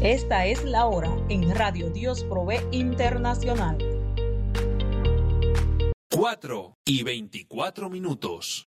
Esta es la hora en Radio Dios Provee Internacional. 4:24.